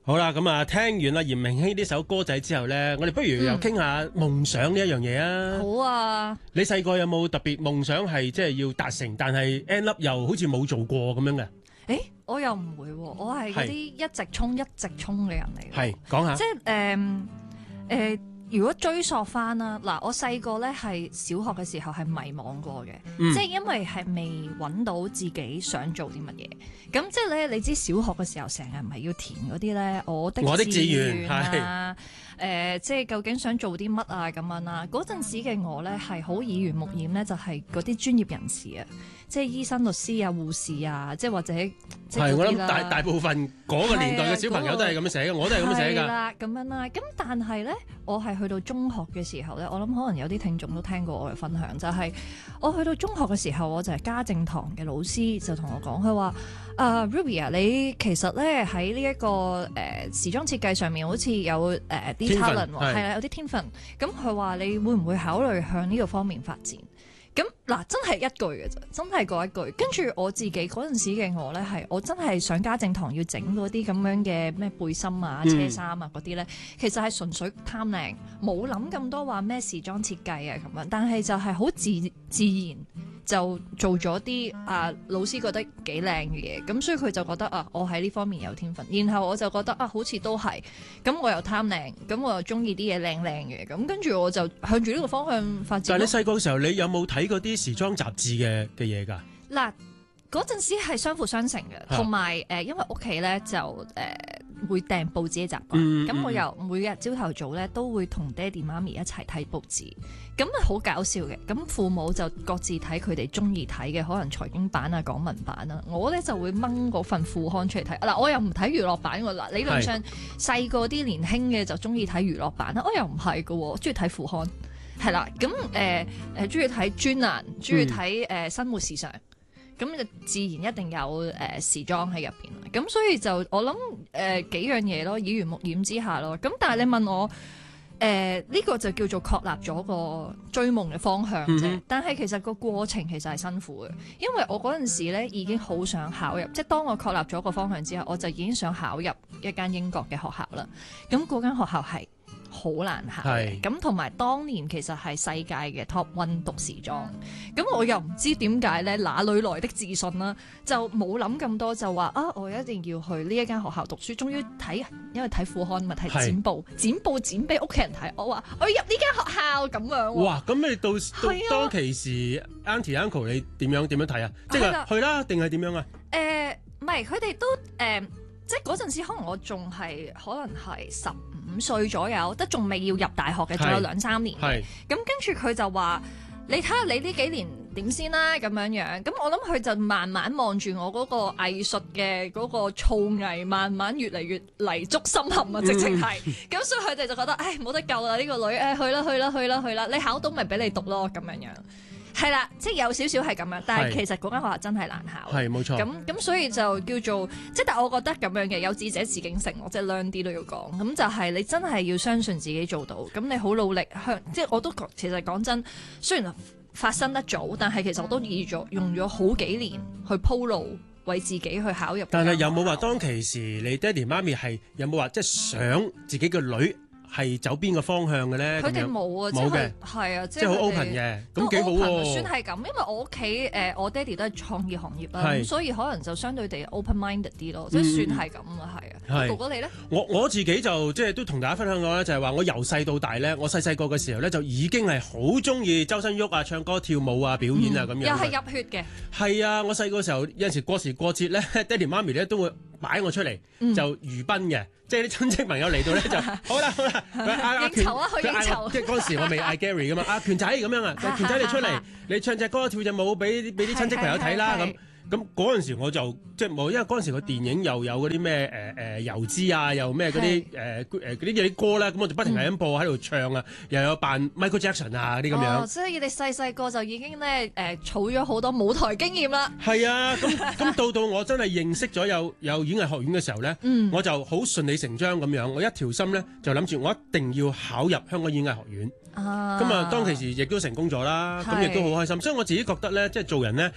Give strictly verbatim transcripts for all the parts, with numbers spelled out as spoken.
好啦，咁啊，聽完阿嚴明熙呢首歌仔之後咧，我哋不如又傾下夢想呢一樣嘢啊。 好啊！ 你細個有冇特別夢想係即係要達成，但係 end up 又好似冇做過咁樣嘅？ 誒，我又唔會喎，我係嗰啲一直衝一直衝嘅人嚟嘅。 係講下， 即係誒誒，如果追溯翻啦，嗱，我細個咧係小學嘅時候係迷惘過嘅， 嗯、 即係因為係未揾到自己想做啲乜嘢。咁即係咧，你知小學嘅時候成日唔係要填嗰啲咧，我的我的志願願啊，誒、呃，即係究竟想做啲乜啊咁樣啦。嗰陣時嘅我咧係好耳濡目染咧，就係嗰啲專業人士啊，即係醫生、律師啊、護士啊，即係或者即係我諗大大部分嗰個年代嘅小朋友都係咁樣寫嘅，那個、我都係咁樣寫㗎。係啦， 咁樣啦。咁但係咧，我係去到中學嘅時候咧，我諗可能有啲聽眾都聽過我嘅分享，就係、是、我去到中學嘅時候，我就係家政堂嘅老師就同我講，佢話：啊、uh, Ruby 啊，你其實咧喺呢一、這個誒、呃、時裝設計上面好似有誒啲 talent 喎，係啦，有啲天分。咁佢話你會唔會考慮向呢個方面發展？咁嗱，真係一句嘅啫，真係嗰一句。跟住我自己嗰陣時嘅我咧，係我真係上家政堂要整嗰啲咁樣嘅咩背心啊、車衫啊嗰啲咧，其實係純粹貪靚，冇諗咁多話咩時裝設計啊咁樣。但係就係好自自然就做咗啲啊老師覺得幾靚嘅嘢，咁所以佢就覺得啊，我喺呢方面有天分。然後我就覺得啊，好似都係，咁我又貪靚，咁我又中意啲嘢靚靚嘅，咁跟住我就向住呢個方向發展。 但係你細個嘅時候，你有冇睇過啲時裝雜誌嘅嘅嘢㗎？ 嗱，嗰陣時係相輔相成嘅，同埋誒，因為屋企咧就誒、呃、會訂報紙嘅習慣，咁、嗯、我又每日朝頭早咧都會同爹哋媽咪一齊睇報紙，咁啊好搞笑嘅。咁父母就各自睇佢哋中意睇嘅，可能財經版啊、港聞版啊，我咧就會掹嗰份副刊出嚟睇。嗱，我又唔睇娛樂版㗎啦，理論上細個啲年輕嘅就中意睇娛樂版啦，我又唔係㗎，我中意睇副刊。係啦，咁誒誒中意睇專欄，中意睇誒生活時尚，咁就自然一定有誒、呃、時裝喺入邊啦。咁所以就我諗誒、呃、幾樣嘢咯，耳濡目染之下咯。咁但係你問我誒呢、呃這個就叫做確立咗個追夢嘅方向啫。嗯、但係其實個過程其實係辛苦嘅，因為我嗰陣時咧已經好想考入，即係當我確立咗個方向之後，我就已經想考入一間英國嘅學校啦。咁嗰間學校係好難考嘅，咁同埋當年其實係世界嘅 top one 讀時裝，咁我又唔知點解咧，哪裏來的自信啦？就冇諗咁多，就話啊，我一定要去呢一間學校讀書。終於睇，因為睇副刊咪睇剪報，剪報剪俾屋企人睇。我話我要入呢間學校咁樣。哇！ 咁你到到當其時 Auntie Uncle 你點樣點樣睇啊？即係去啦，定係點樣啊？ 誒，唔係，佢哋都誒，即係嗰陣時可能我仲係可能係十五歲左右，得仲未要入大學嘅，仲有兩三年。咁跟住佢就話：你睇下你呢幾年點先啦，咁樣樣。咁我諗佢就慢慢望住我嗰個藝術嘅嗰個造詣，慢慢越嚟越泥足深陷啊！直情係。咁、嗯、所以佢哋就覺得：唉，冇得救啦！呢、呢個女，誒去啦去啦去啦去啦！你考到咪俾你讀咯，咁樣樣。係啦，即係有少少係咁樣，但係其實嗰間學校真係難考。係冇錯。咁咁所以就叫做，即係但係我覺得咁樣嘅有志者事竟成，我即係 learn 啲都要講。咁就係你真係要相信自己做到，咁你好努力向，即係我都其實講真，雖然發生得早，但係其實我都預咗用咗好幾年去鋪路，為自己去考入。但係有冇話當其時你爹哋媽咪係有冇話即係想自己個女係走邊個方向嘅咧？佢哋冇啊，冇嘅，係啊，即係好 open 嘅，咁幾好喎。算係咁，因為我屋企誒我爹哋都係創業行業啦，咁所以可能就相對地 open minded 啲咯，即係算係咁啊，係啊。哥哥你咧？我我自己就即係都同大家分享過咧，就係話我由細到大咧，我細細個嘅時候咧就已經係好中意周身喐啊、唱歌跳舞啊、表演啊咁樣。又係入血嘅。係啊，我細個時候有陣時過時過節咧，爹哋媽咪咧都會擺我出嚟就娛賓嘅。即係啲親戚朋友嚟到咧就好啦好啦，應酬啊去應酬，即係嗰陣時我未嗌 Gary 噶嘛，阿權仔咁樣啊，權仔你出嚟，你唱隻歌跳隻舞俾俾啲親戚朋友睇啦咁。咁嗰陣時我就即係冇，因為嗰陣時個電影又有嗰啲咩誒誒油脂啊，又咩嗰啲誒誒嗰啲啲歌咧，咁我就不停係咁播喺度唱啊，又有扮 Michael Jackson 啊嗰啲咁樣。哦，所以你細細個就已經咧誒儲咗好多舞台經驗啦。係啊，咁咁到到我真係認識咗有有演藝學院嘅時候咧，嗯、我就好順理成章咁樣，我一條心咧就諗住我一定要考入香港演藝學院。咁啊，當其時亦都成功咗啦，咁亦都好開心。所以我自己覺得咧，即係做人咧。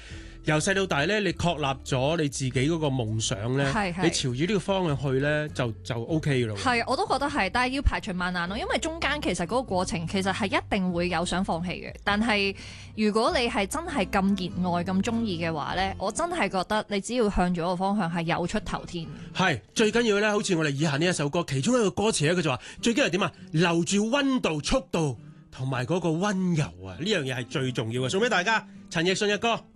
由細到大咧，你確立咗你自己嗰個夢想咧， 係係你朝住呢個方向去咧，就就 O K 嘅咯。 係，我都覺得係，但係要排除萬難咯，因為中間其實嗰個過程其實係一定會有想放棄嘅。但係如果你係真係咁熱愛、咁中意嘅話咧，我真係覺得你只要向住嗰個方向係有出頭天。 係最緊要咧，好似我哋以下呢一首歌，其中一個歌詞咧，佢就話最緊要係點啊？留住溫度、速度同埋嗰個溫柔啊！呢樣嘢係最重要嘅，送俾大家陳奕迅嘅歌。